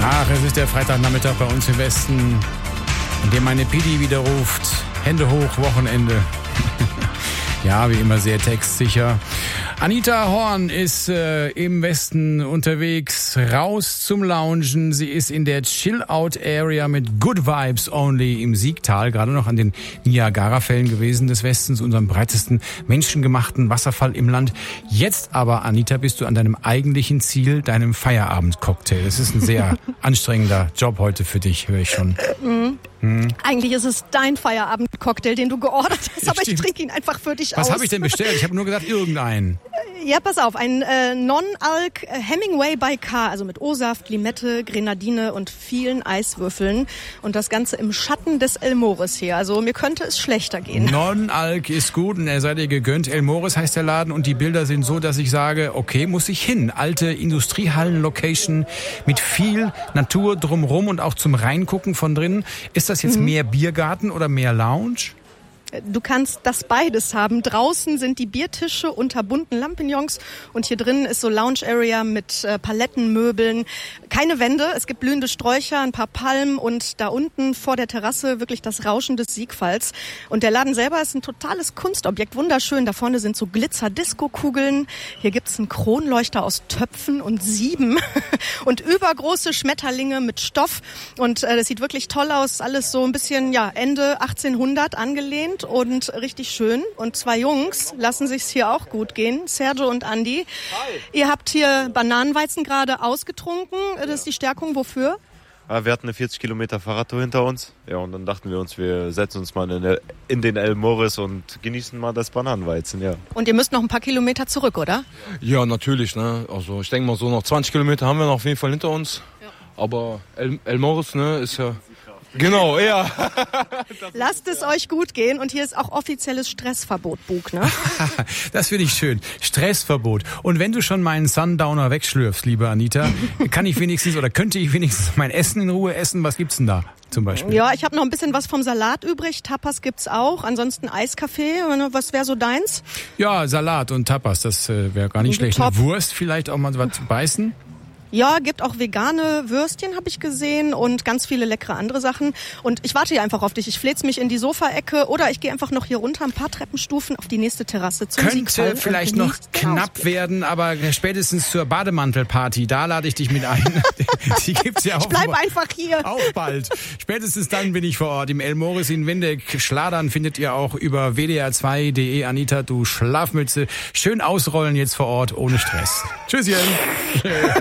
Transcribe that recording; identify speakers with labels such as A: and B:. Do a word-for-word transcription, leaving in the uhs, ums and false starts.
A: Ach, es ist der Freitagnachmittag bei uns im Westen, in dem meine Pidi wieder ruft. Hände hoch, Wochenende. Ja, wie immer sehr textsicher. Anita Horn ist äh, im Westen unterwegs, raus zum Loungen. Sie ist in der Chill-Out-Area mit Good Vibes Only im Siegtal, gerade noch an den Niagara-Fällen gewesen des Westens, unserem breitesten menschengemachten Wasserfall im Land. Jetzt aber, Anita, bist du an deinem eigentlichen Ziel, deinem Feierabend-Cocktail. Das ist ein sehr anstrengender Job heute für dich, höre ich schon.
B: Mhm. Hm. Eigentlich ist es dein Feierabend-Cocktail, den du geordert hast, aber ich trinke ihn einfach für dich aus.
A: Was habe ich denn bestellt? Ich habe nur gesagt, irgendeinen.
B: Ja, pass auf, ein äh, Non-Alk Hemingway by K, also mit O-Saft, Limette, Grenadine und vielen Eiswürfeln. Und das Ganze im Schatten des Elmores hier. Also mir könnte es schlechter gehen.
A: Non-Alk ist gut und er sei dir gegönnt. Elmores heißt der Laden und die Bilder sind so, dass ich sage, okay, muss ich hin. Alte Industriehallen-Location mit viel Natur drumherum und auch zum Reingucken von drinnen. Ist das jetzt mhm. mehr Biergarten oder mehr Lounge?
B: Du kannst das beides haben. Draußen sind die Biertische unter bunten Lampignons und hier drin ist so Lounge-Area mit äh, Palettenmöbeln. Keine Wände, es gibt blühende Sträucher, ein paar Palmen und da unten vor der Terrasse wirklich das Rauschen des Siegfalls. Und der Laden selber ist ein totales Kunstobjekt, wunderschön. Da vorne sind so Glitzer-Disco-Kugeln. Hier gibt's einen Kronleuchter aus Töpfen und Sieben und übergroße Schmetterlinge mit Stoff. Und äh, das sieht wirklich toll aus. Alles so ein bisschen ja Ende achtzehnhundert angelehnt. Und richtig schön. Und zwei Jungs lassen sich's hier auch gut gehen. Sergio und Andi. Hi. Ihr habt hier Bananenweizen gerade ausgetrunken. Das ist die Stärkung. Wofür?
C: Ja, wir hatten eine vierzig Kilometer Fahrradtour hinter uns. Ja, und dann dachten wir uns, wir setzen uns mal in, in den Elmores und genießen mal das Bananenweizen, ja.
B: Und ihr müsst noch ein paar Kilometer zurück, oder?
D: Ja, natürlich, ne. Also ich denke mal so noch zwanzig Kilometer haben wir noch auf jeden Fall hinter uns. Ja. Aber El- Elmores, ne, ist ja... Genau, ja.
B: Lasst es euch gut gehen und hier ist auch offizielles Stressverbot, Bug, ne?
A: Das finde ich schön. Stressverbot. Und wenn du schon meinen Sundowner wegschlürfst, liebe Anita, kann ich wenigstens oder könnte ich wenigstens mein Essen in Ruhe essen? Was gibt's denn da zum Beispiel?
B: Ja, ich habe noch ein bisschen was vom Salat übrig. Tapas gibt's auch. Ansonsten Eiskaffee. Was wäre so deins?
A: Ja, Salat und Tapas, das äh, wäre gar nicht schlecht. Top. Wurst vielleicht auch mal was zu beißen?
B: Ja, gibt auch vegane Würstchen, habe ich gesehen, und ganz viele leckere andere Sachen. Und ich warte hier einfach auf dich. Ich fläz mich in die Sofaecke oder ich gehe einfach noch hier runter, ein paar Treppenstufen auf die nächste Terrasse zum
A: Könnte
B: Siegfall
A: vielleicht noch knapp
B: Ausblick. werden,
A: aber spätestens zur Bademantelparty, da lade ich dich mit ein. Die gibt's ja auch.
B: Ich bleib einfach hier.
A: Auch bald. Spätestens dann bin ich vor Ort. Im Elmores in Windeck. Schladern findet ihr auch über w d r zwei punkt d e. Anita, du Schlafmütze. Schön ausrollen jetzt vor Ort, ohne Stress. Tschüsschen.